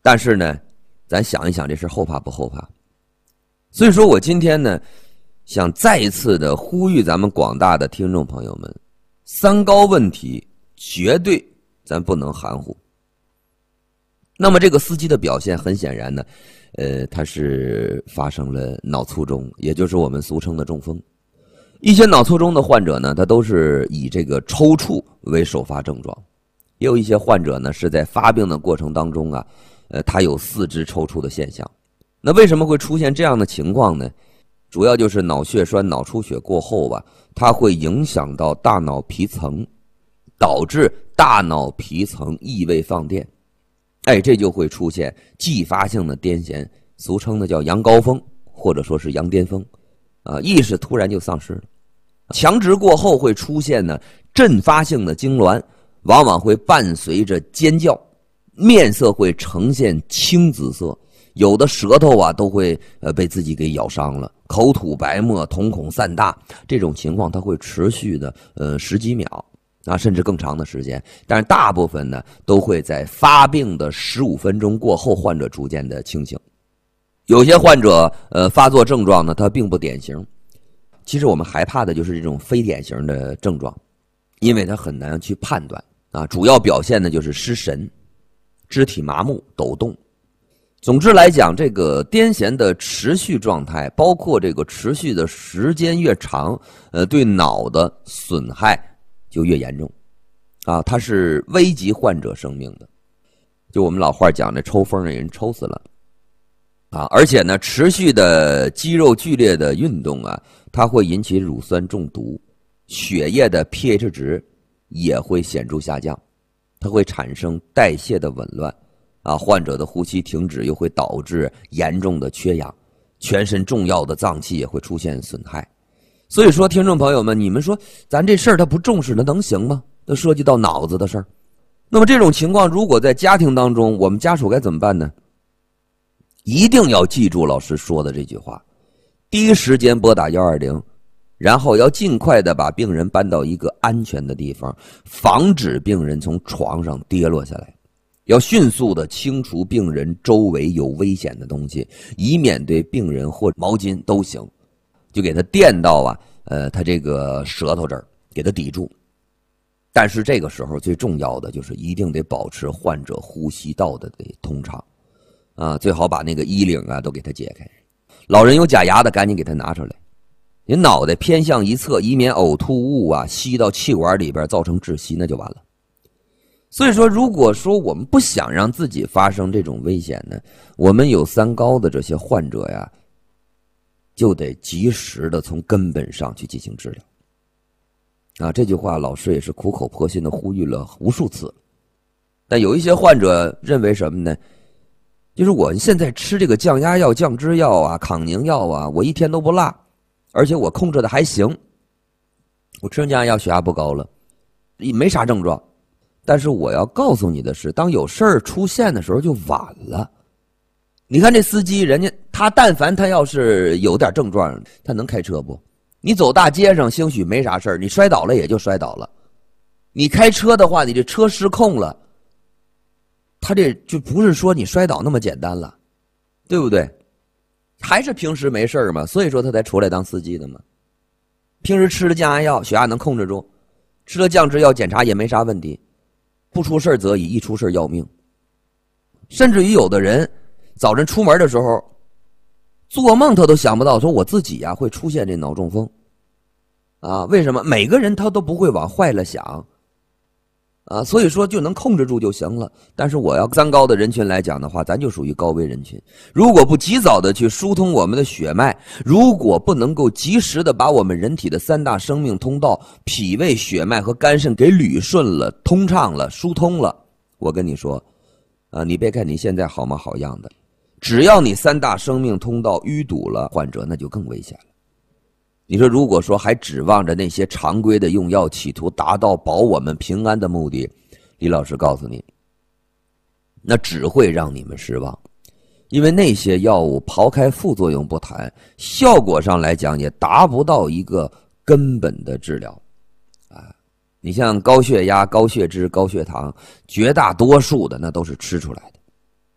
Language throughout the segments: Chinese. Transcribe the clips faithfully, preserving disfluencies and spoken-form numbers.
但是呢，咱想一想这事后怕不后怕？所以说我今天呢，想再一次的呼吁咱们广大的听众朋友们，三高问题绝对咱不能含糊。那么这个司机的表现很显然呢，呃，他是发生了脑卒中，也就是我们俗称的中风。一些脑卒中的患者呢，他都是以这个抽搐为首发症状，也有一些患者呢是在发病的过程当中啊，呃，他有四肢抽搐的现象。那为什么会出现这样的情况呢？主要就是脑血栓、脑出血过后吧，它会影响到大脑皮层，导致大脑皮层异位放电。哎，这就会出现继发性的癫痫，俗称的叫羊羔疯，或者说是羊癫疯，啊，意识突然就丧失了。强直过后会出现呢阵发性的痉挛，往往会伴随着尖叫，面色会呈现青紫色，有的舌头啊都会呃被自己给咬伤了，口吐白沫，瞳孔散大，这种情况它会持续的呃十几秒。啊，甚至更长的时间，但是大部分呢都会在发病的十五分钟过后，患者逐渐的清醒。有些患者呃发作症状呢，它并不典型。其实我们害怕的就是这种非典型的症状，因为它很难去判断啊。主要表现呢就是失神、肢体麻木、抖动。总之来讲，这个癫痫的持续状态，包括这个持续的时间越长，呃，对脑的损害就越严重，啊，它是危及患者生命的。就我们老话讲的，抽风的人抽死了，啊，而且呢，持续的肌肉剧烈的运动啊，它会引起乳酸中毒，血液的 pH 值也会显著下降，它会产生代谢的紊乱，啊，患者的呼吸停止，又会导致严重的缺氧，全身重要的脏器也会出现损害。所以说，听众朋友们，你们说咱这事儿他不重视，那能行吗？那涉及到脑子的事儿。那么这种情况，如果在家庭当中，我们家属该怎么办呢？一定要记住老师说的这句话，第一时间拨打一二零，然后要尽快的把病人搬到一个安全的地方，防止病人从床上跌落下来。要迅速的清除病人周围有危险的东西，以免对病人或毛巾都行。就给他电到啊，呃，他这个舌头这儿给他抵住。但是这个时候最重要的就是一定得保持患者呼吸道的得通畅，啊，最好把那个衣领啊都给他解开。老人有假牙的赶紧给他拿出来。你脑袋偏向一侧，以免呕吐物啊吸到气管里边造成窒息，那就完了。所以说，如果说我们不想让自己发生这种危险呢，我们有三高的这些患者呀，就得及时的从根本上去进行治疗，啊，这句话老师也是苦口婆心的呼吁了无数次。但有一些患者认为什么呢？就是我现在吃这个降压药、降脂药啊、抗凝药啊，我一天都不落，而且我控制的还行。我吃完降压药，血压不高了，没啥症状。但是我要告诉你的是，当有事儿出现的时候就晚了。你看这司机，人家他但凡他要是有点症状，他能开车不？你走大街上兴许没啥事儿，你摔倒了也就摔倒了。你开车的话，你这车失控了，他这就不是说你摔倒那么简单了，对不对？还是平时没事儿嘛，所以说他才出来当司机的嘛。平时吃了降压药，血压能控制住，吃了降脂药检查也没啥问题，不出事则已，一出事要命。甚至于有的人早晨出门的时候，做梦他都想不到，说我自己呀、啊、会出现这脑中风，啊，为什么？每个人他都不会往坏了想，啊，所以说就能控制住就行了。但是我要三高的人群来讲的话，咱就属于高危人群。如果不及早的去疏通我们的血脉，如果不能够及时的把我们人体的三大生命通道脾胃血脉和肝肾给捋顺了、通畅了、疏通了，我跟你说啊，你别看你现在好模好样的，只要你三大生命通道淤堵了，患者那就更危险了。你说如果说还指望着那些常规的用药企图达到保我们平安的目的，李老师告诉你，那只会让你们失望。因为那些药物刨开副作用不谈，效果上来讲也达不到一个根本的治疗啊。你像高血压、高血脂、高血糖，绝大多数的那都是吃出来的。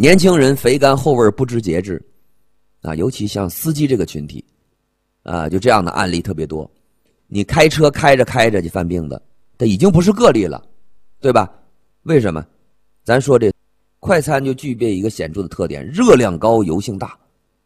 年轻人肥甘厚味不知节制啊，尤其像司机这个群体啊，就这样的案例特别多。你开车开着开着就犯病的，这已经不是个例了，对吧？为什么？咱说这快餐就具备一个显著的特点，热量高，油性大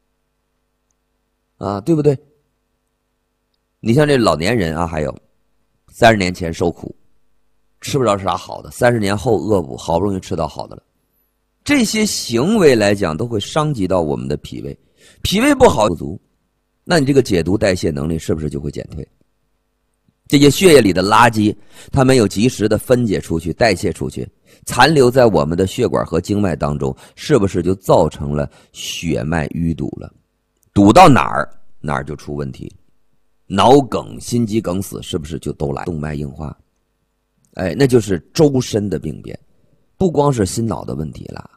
啊，对不对？你像这老年人啊，还有三十年前受苦，吃不着啥好的，三十年后恶补，好不容易吃到好的了。这些行为来讲都会伤及到我们的脾胃，脾胃不好不足，那你这个解毒代谢能力是不是就会减退？这些血液里的垃圾它没有及时的分解出去代谢出去，残留在我们的血管和经脉当中，是不是就造成了血脉淤堵了？堵到哪儿哪儿就出问题，脑梗心肌梗死是不是就都来？动脉硬化，哎，那就是周身的病变，不光是心脑的问题了，